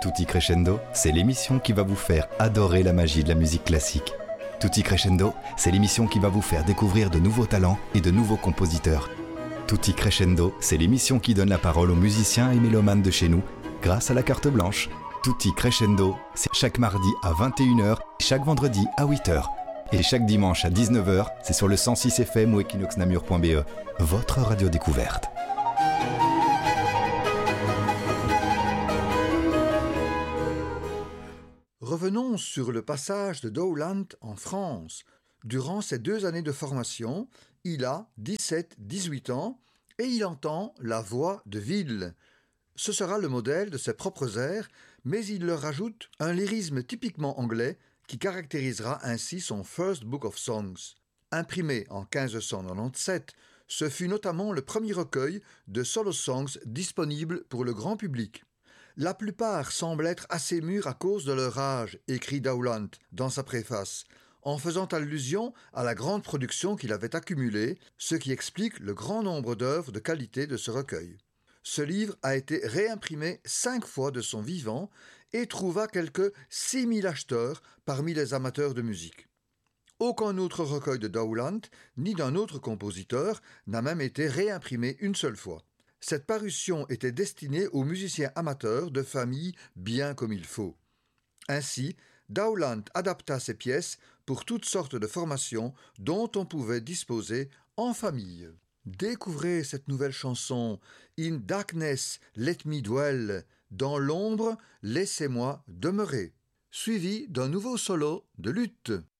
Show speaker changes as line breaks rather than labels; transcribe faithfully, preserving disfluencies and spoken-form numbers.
Tutti Crescendo, c'est l'émission qui va vous faire adorer la magie de la musique classique. Tutti Crescendo, c'est l'émission qui va vous faire découvrir de nouveaux talents et de nouveaux compositeurs. Tutti Crescendo, c'est l'émission qui donne la parole aux musiciens et mélomanes de chez nous grâce à la carte blanche. Tutti Crescendo, c'est chaque mardi à vingt et une heures, chaque vendredi à huit heures. Et chaque dimanche à dix-neuf heures, c'est sur le cent six F M ou equinox namur point b e, votre radio découverte.
Revenons sur le passage de Dowland en France. Durant ces deux années de formation, il a dix-sept à dix-huit ans et il entend la voix de ville. Ce sera le modèle de ses propres airs, mais il leur rajoute un lyrisme typiquement anglais qui caractérisera ainsi son First Book of Songs. Imprimé en quinze cent quatre-vingt-dix-sept, ce fut notamment le premier recueil de solo songs disponible pour le grand public. La plupart semblent être assez mûrs à cause de leur âge, écrit Dowland dans sa préface, en faisant allusion à la grande production qu'il avait accumulée, ce qui explique le grand nombre d'œuvres de qualité de ce recueil. Ce livre a été réimprimé cinq fois de son vivant et trouva quelques six mille acheteurs parmi les amateurs de musique. Aucun autre recueil de Dowland, ni d'un autre compositeur, n'a même été réimprimé une seule fois. Cette parution était destinée aux musiciens amateurs de famille bien comme il faut. Ainsi, Dowland adapta ses pièces pour toutes sortes de formations dont on pouvait disposer en famille. Découvrez cette nouvelle chanson « In darkness, let me dwell » dans l'ombre, laissez-moi demeurer, suivi d'un nouveau solo de luth.